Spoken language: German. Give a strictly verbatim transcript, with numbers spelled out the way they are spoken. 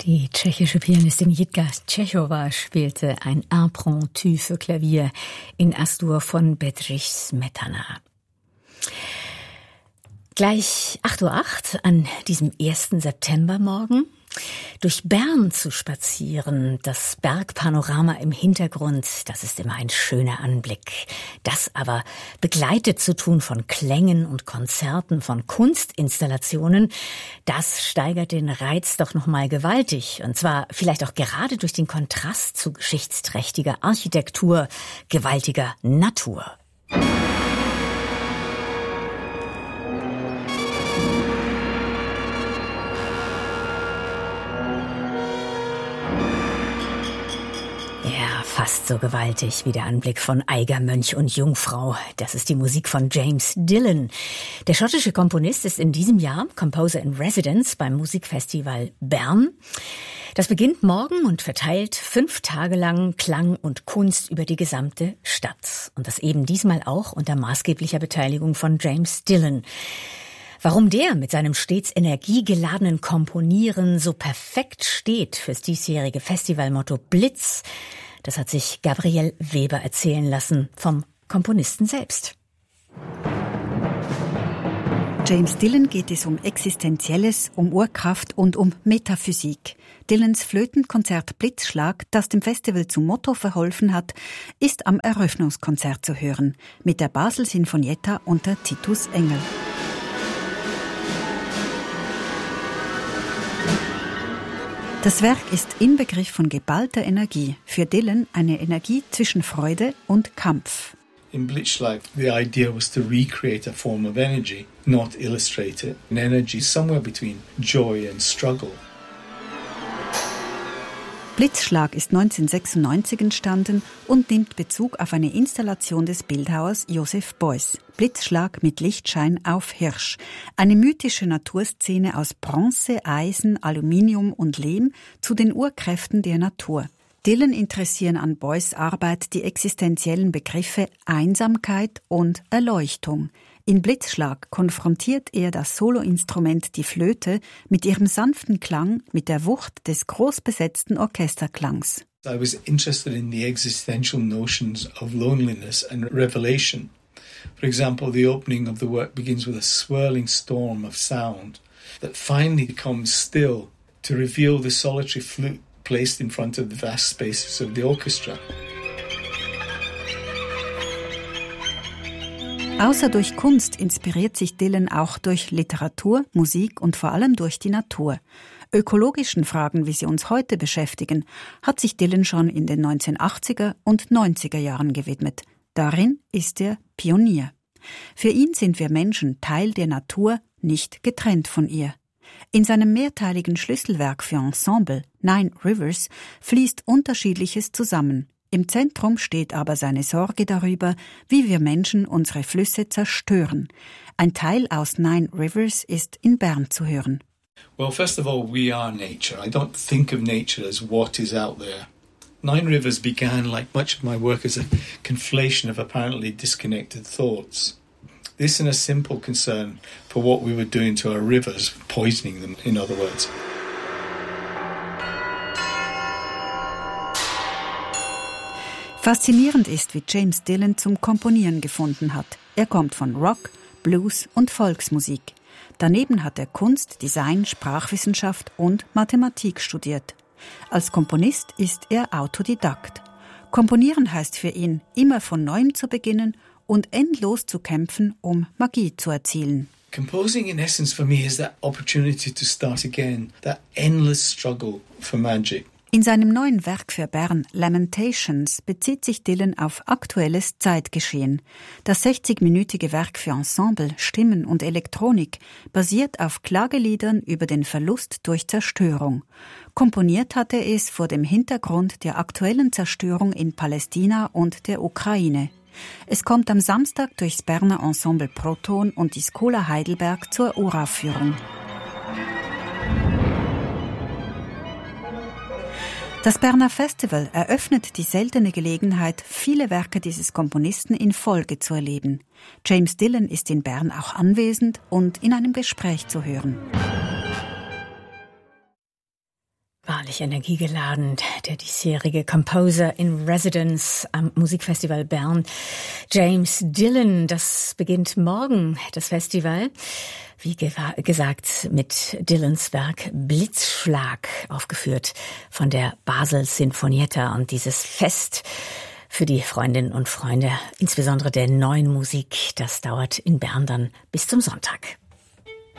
Die tschechische Pianistin Jitka Tschechowa spielte ein Impromptu für Klavier in As-Dur von Bedřich Smetana. Gleich acht Uhr acht an diesem ersten Septembermorgen durch Bern zu spazieren, das Bergpanorama im Hintergrund, das ist immer ein schöner Anblick. Das aber begleitet zu tun von Klängen und Konzerten, von Kunstinstallationen, das steigert den Reiz doch nochmal gewaltig. Und zwar vielleicht auch gerade durch den Kontrast zu geschichtsträchtiger Architektur, gewaltiger Natur. Fast so gewaltig wie der Anblick von Eiger, Mönch und Jungfrau. Das ist die Musik von James Dillon. Der schottische Komponist ist in diesem Jahr Composer in Residence beim Musikfestival Bern. Das beginnt morgen und verteilt fünf Tage lang Klang und Kunst über die gesamte Stadt. Und das eben diesmal auch unter maßgeblicher Beteiligung von James Dillon. Warum der mit seinem stets energiegeladenen Komponieren so perfekt steht fürs diesjährige Festivalmotto Blitz, das hat sich Gabriel Weber erzählen lassen vom Komponisten selbst. James Dillon geht es um Existenzielles, um Urkraft und um Metaphysik. Dillons Flötenkonzert Blitzschlag, das dem Festival zum Motto verholfen hat, ist am Eröffnungskonzert zu hören, mit der Basel Sinfonietta unter Titus Engel. Das Werk ist Inbegriff von geballter Energie. Für Dillon eine Energie zwischen Freude und Kampf. In Blitzschlag, the idea was to recreate a form of energy, not illustrate it. An energy somewhere between joy and struggle. Blitzschlag ist neunzehnhundertsechsundneunzig entstanden und nimmt Bezug auf eine Installation des Bildhauers Joseph Beuys. Blitzschlag mit Lichtschein auf Hirsch. Eine mythische Naturszene aus Bronze, Eisen, Aluminium und Lehm zu den Urkräften der Natur. Dillon interessieren an Beuys Arbeit die existenziellen Begriffe Einsamkeit und Erleuchtung. In Blitzschlag konfrontiert er das Soloinstrument, die Flöte, mit ihrem sanften Klang mit der Wucht des großbesetzten Orchesterklangs. I was interested in the existential notions of loneliness and revelation. For example, the opening of the work begins with a swirling storm of sound that finally becomes still to reveal the solitary flute placed in front of the vast spaces of the orchestra. Außer durch Kunst inspiriert sich Dillon auch durch Literatur, Musik und vor allem durch die Natur. Ökologischen Fragen, wie sie uns heute beschäftigen, hat sich Dillon schon in den neunzehnhundertachtziger und neunziger Jahren gewidmet. Darin ist er Pionier. Für ihn sind wir Menschen Teil der Natur, nicht getrennt von ihr. In seinem mehrteiligen Schlüsselwerk für Ensemble, Nine Rivers, fließt Unterschiedliches zusammen. Im Zentrum steht aber seine Sorge darüber, wie wir Menschen unsere Flüsse zerstören. Ein Teil aus Nine Rivers ist in Bern zu hören. Well, first of all, we are nature. I don't think of nature as what is out there. Nine Rivers began, like much of my work, as a conflation of apparently disconnected thoughts. This in a simple concern for what we were doing to our rivers, poisoning them, in other words. Faszinierend ist, wie James Dillon zum Komponieren gefunden hat. Er kommt von Rock, Blues und Volksmusik. Daneben hat er Kunst, Design, Sprachwissenschaft und Mathematik studiert. Als Komponist ist er Autodidakt. Komponieren heißt für ihn, immer von Neuem zu beginnen und endlos zu kämpfen, um Magie zu erzielen. Composing in essence for me is that opportunity to start again, that endless struggle for magic. In seinem neuen Werk für Bern, Lamentations, bezieht sich Dillon auf aktuelles Zeitgeschehen. Das sechzigminütige Werk für Ensemble, Stimmen und Elektronik basiert auf Klageliedern über den Verlust durch Zerstörung. Komponiert hat er es vor dem Hintergrund der aktuellen Zerstörung in Palästina und der Ukraine. Es kommt am Samstag durchs Berner Ensemble Proton und die Schola Heidelberg zur Uraufführung. Das Berner Festival eröffnet die seltene Gelegenheit, viele Werke dieses Komponisten in Folge zu erleben. James Dillon ist in Bern auch anwesend und in einem Gespräch zu hören. War herrlich energiegeladen, der diesjährige Composer in Residence am Musikfestival Bern, James Dillon. Das beginnt morgen, das Festival. Wie gesagt, mit Dillons Werk Blitzschlag, aufgeführt von der Basel Sinfonietta. Und dieses Fest für die Freundinnen und Freunde, insbesondere der neuen Musik, das dauert in Bern dann bis zum Sonntag.